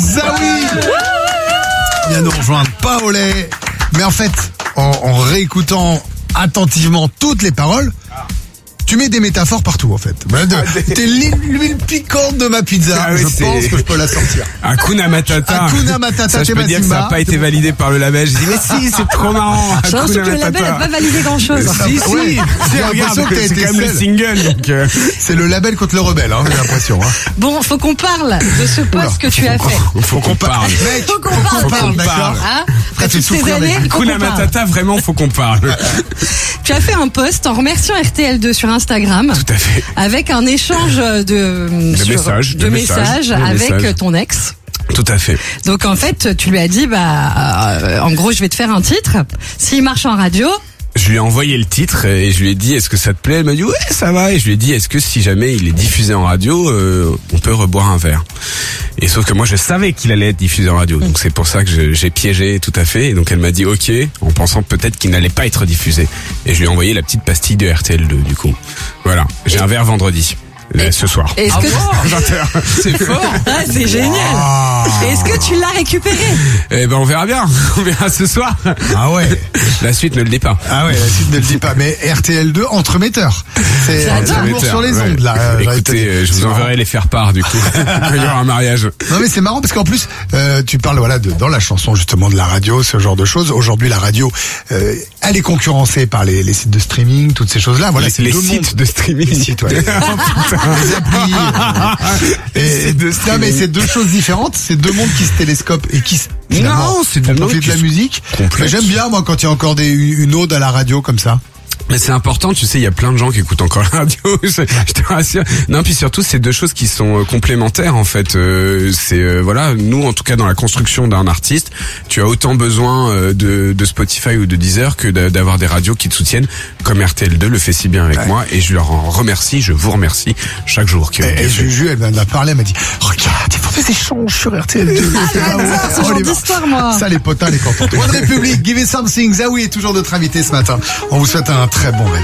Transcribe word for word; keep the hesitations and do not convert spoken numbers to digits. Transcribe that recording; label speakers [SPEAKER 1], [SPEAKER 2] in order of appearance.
[SPEAKER 1] Zawi vient nous rejoindre, Paolé. Mais en fait, en, en réécoutant attentivement toutes les paroles, tu mets des métaphores partout en fait. T'es l'huile piquante de ma pizza. Ah oui, je c'est... pense que je peux la sortir.
[SPEAKER 2] Hakuna Matata.
[SPEAKER 1] Hakuna Matata.
[SPEAKER 2] Ça, je peux dire que ça n'a pas été validé par le label. Je dis mais si, c'est trop marrant.
[SPEAKER 3] Je pense que le label n'a pas validé grand chose.
[SPEAKER 2] Si, si.
[SPEAKER 1] Ouais.
[SPEAKER 2] si regarde, c'est, c'est quand même le single. Donc euh...
[SPEAKER 1] C'est le label contre le rebelle, hein, j'ai l'impression. Hein.
[SPEAKER 3] Bon, faut qu'on parle de ce post que tu as fait.
[SPEAKER 2] Faut, faut qu'on parle.
[SPEAKER 1] Mec,
[SPEAKER 3] faut qu'on parle.
[SPEAKER 1] Faut qu'on parle, d'accord.
[SPEAKER 3] Hein, après toutes ces années,
[SPEAKER 2] Hakuna Matata, vraiment, faut qu'on parle.
[SPEAKER 3] Tu as fait un post en remerciant R T L deux sur Instagram.
[SPEAKER 2] Tout à fait.
[SPEAKER 3] Avec un échange de,
[SPEAKER 2] de
[SPEAKER 3] sur,
[SPEAKER 2] messages,
[SPEAKER 3] de,
[SPEAKER 2] de
[SPEAKER 3] messages
[SPEAKER 2] messages
[SPEAKER 3] avec
[SPEAKER 2] messages.
[SPEAKER 3] ton ex.
[SPEAKER 2] Tout à fait.
[SPEAKER 3] Donc en fait, tu lui as dit, bah, euh, en gros, je vais te faire un titre. S'il marche en radio.
[SPEAKER 2] Je lui ai envoyé le titre et je lui ai dit est-ce que ça te plaît? Elle m'a dit ouais ça va, et je lui ai dit est-ce que si jamais il est diffusé en radio euh, on peut reboire un verre. Et sauf que moi je savais qu'il allait être diffusé en radio, donc c'est pour ça que je, j'ai piégé tout à fait, et donc elle m'a dit ok en pensant peut-être qu'il n'allait pas être diffusé, et je lui ai envoyé la petite pastille de R T L deux du coup. Voilà, j'ai et... un verre vendredi. Et ce soir.
[SPEAKER 3] Est-ce
[SPEAKER 2] ah
[SPEAKER 3] que
[SPEAKER 2] bon vingt heures. C'est fort.
[SPEAKER 3] Ah, c'est génial. Wow. Est-ce que tu l'as récupéré?
[SPEAKER 2] Eh ben on verra bien. On verra ce soir.
[SPEAKER 1] Ah ouais.
[SPEAKER 2] La suite ne le dit pas.
[SPEAKER 1] Ah ouais, la suite ne le dit pas. Mais R T L deux entremetteur. C'est toujours sur les ondes là.
[SPEAKER 2] Ouais. Écoutez, euh, je vous enverrai les faire-part du coup. Il y aura un mariage.
[SPEAKER 1] Non mais c'est marrant parce qu'en plus euh, tu parles voilà de dans la chanson justement de la radio, ce genre de choses. Aujourd'hui la radio, euh, elle est concurrencée par les, les sites de streaming, toutes ces choses là. Voilà,
[SPEAKER 2] les,
[SPEAKER 1] c'est
[SPEAKER 2] les sites mondes. de streaming.
[SPEAKER 1] Les sites, ouais. Les applis. Euh, et, non mais c'est deux choses différentes, c'est deux mondes qui se télescopent et qui finalement
[SPEAKER 2] non, c'est
[SPEAKER 1] font profiter de la musique. Mais j'aime bien moi quand il y a encore des, une ode à la radio comme ça.
[SPEAKER 2] Mais c'est important, tu sais, il y a plein de gens qui écoutent encore la radio, je, je te rassure. Non, puis surtout, c'est deux choses qui sont complémentaires, en fait. Euh, c'est, euh, voilà, nous, en tout cas, dans la construction d'un artiste, tu as autant besoin euh, de, de Spotify ou de Deezer que d'avoir des radios qui te soutiennent, comme R T L deux le fait si bien avec ouais. moi, et je leur en remercie, je vous remercie chaque jour. Que
[SPEAKER 1] et et Juju, elle m'en a parlé, elle m'a dit, regarde, ils font des échanges sur R T L deux.
[SPEAKER 3] Ah, ça, ce genre d'histoire, moi.
[SPEAKER 1] Ça, les potins, les contents. One République, Give Me Something, Zawi est toujours notre invité ce matin. On vous souhaite un très bon réveil.